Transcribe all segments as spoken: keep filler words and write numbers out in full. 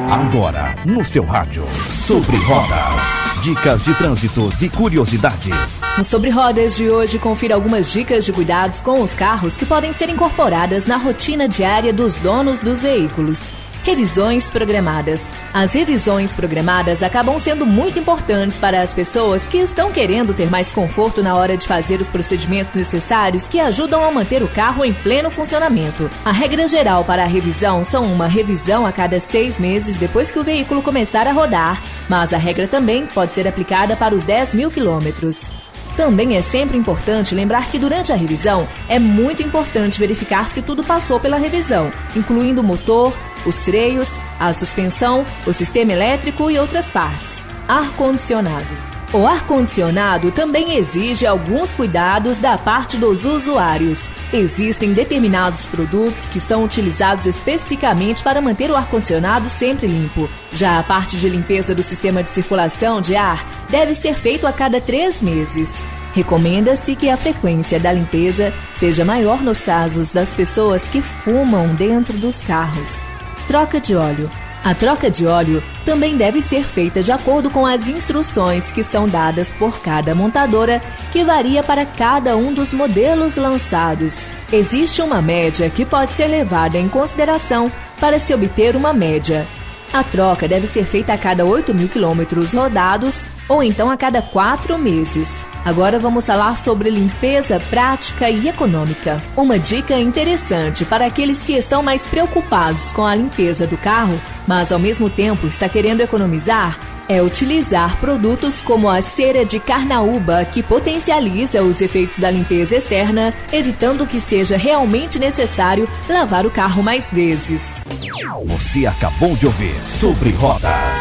Agora, no seu rádio, Sobre Rodas. Dicas de trânsitos e curiosidades. No Sobre Rodas de hoje, confira algumas dicas de cuidados com os carros que podem ser incorporadas na rotina diária dos donos dos veículos. Revisões programadas. As revisões programadas acabam sendo muito importantes para as pessoas que estão querendo ter mais conforto na hora de fazer os procedimentos necessários que ajudam a manter o carro em pleno funcionamento. A regra geral para a revisão são uma revisão a cada seis meses depois que o veículo começar a rodar, mas a regra também pode ser aplicada para os dez mil quilômetros. Também é sempre importante lembrar que durante a revisão é muito importante verificar se tudo passou pela revisão, incluindo o motor, os freios, a suspensão, o sistema elétrico e outras partes. Ar-condicionado. O ar-condicionado também exige alguns cuidados da parte dos usuários. Existem determinados produtos que são utilizados especificamente para manter o ar-condicionado sempre limpo. Já a parte de limpeza do sistema de circulação de ar deve ser feito a cada três meses. Recomenda-se que a frequência da limpeza seja maior nos casos das pessoas que fumam dentro dos carros. Troca de óleo. A troca de óleo também deve ser feita de acordo com as instruções que são dadas por cada montadora, que varia para cada um dos modelos lançados. Existe uma média que pode ser levada em consideração para se obter uma média. A troca deve ser feita a cada oito mil quilômetros rodados ou então a cada quatro meses. Agora vamos falar sobre limpeza prática e econômica. Uma dica interessante para aqueles que estão mais preocupados com a limpeza do carro, mas ao mesmo tempo está querendo economizar, é utilizar produtos como a cera de carnaúba, que potencializa os efeitos da limpeza externa, evitando que seja realmente necessário lavar o carro mais vezes. Você acabou de ouvir Sobre Rodas.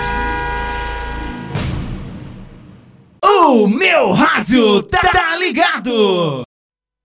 O meu rádio tá ligado!